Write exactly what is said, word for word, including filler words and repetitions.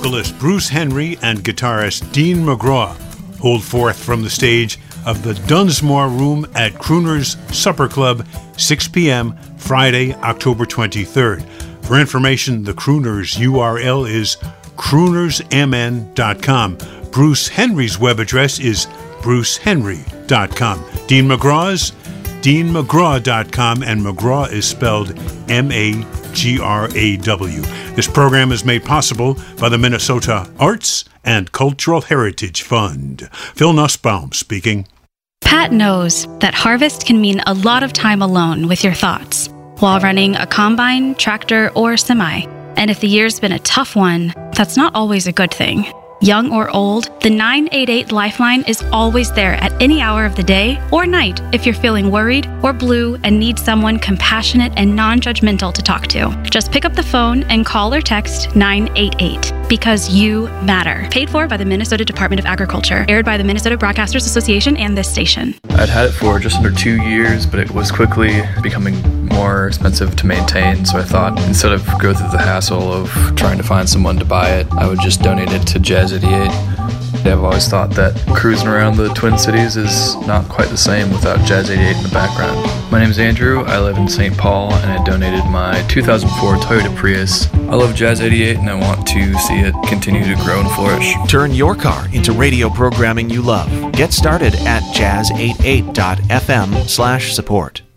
Vocalist Bruce Henry and guitarist Dean McGraw hold forth from the stage of the Dunsmore Room at Crooner's Supper Club, six p.m., Friday, October twenty-third. For information, the Crooners U R L is crooners m n dot com. Bruce Henry's web address is bruce henry dot com. Dean McGraw's dean mcgraw dot com, and McGraw is spelled M A G R A W. This program is made possible by the Minnesota Arts and Cultural Heritage Fund. Phil Nussbaum speaking. Pat knows that harvest can mean a lot of time alone with your thoughts while running a combine, tractor, or semi. And if the year's been a tough one, that's not always a good thing. Young or old, the nine eight eight Lifeline is always there at any hour of the day or night if you're feeling worried or blue and need someone compassionate and non-judgmental to talk to. Just pick up the phone and call or text nine eight eight because you matter. Paid for by the Minnesota Department of Agriculture. Aired by the Minnesota Broadcasters Association and this station. I'd had it for just under two years, but it was quickly becoming more expensive to maintain, so I thought instead of go through the hassle of trying to find someone to buy it, I would just donate it to Jazz eighty-eight. I've always thought that cruising around the Twin Cities is not quite the same without Jazz eighty-eight in the background. My name is Andrew, I live in Saint Paul, and I donated my two thousand four Toyota Prius. I love Jazz eighty-eight and I want to see it continue to grow and flourish. Turn your car into radio programming you love. Get started at jazz eighty-eight dot f m slash support.